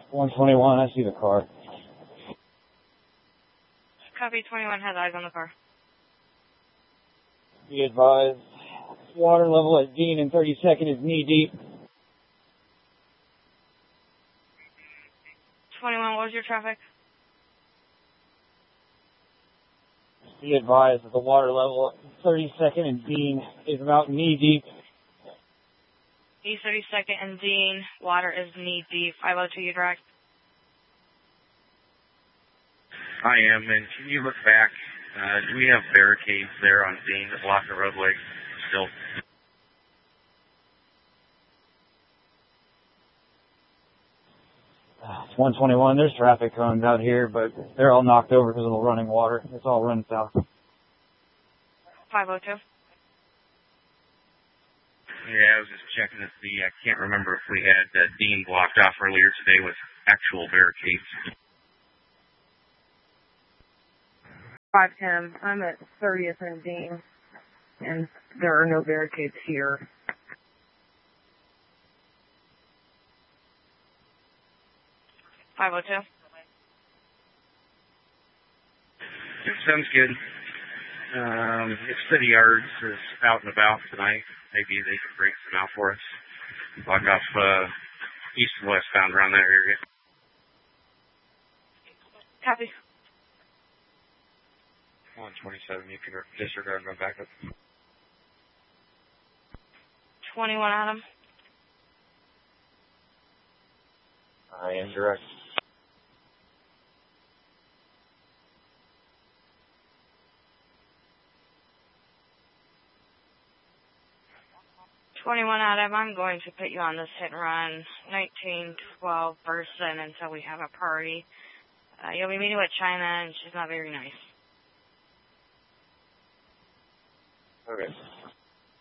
121, I see the car. Copy, 21 has eyes on the car. Be advised, water level at Dean and 32nd is knee deep. 21, what was your traffic? Be advised that the water level at 32nd and Dean is about knee deep. East 32nd and Dean, water is knee deep. 502, you direct? I am, and can you look back? Do we have barricades there on Dean that block the roadway still? 121, there's traffic cones out here, but they're all knocked over because of the running water. It's all running south. 502. Yeah, I was just checking to see. I can't remember if we had Dean blocked off earlier today with actual barricades. 510, I'm at 30th and Dean, and there are no barricades here. $502. Sounds good. If City Yards is out and about tonight, maybe they could break some out for us. Block off east and westbound around that area. Copy. 127, you can disregard my backup. 21, Adam. I am direct. Adam, I'm going to put you on this hit and run 1912 Burson until we have a party. You'll be meeting with China, and she's not very nice. Okay.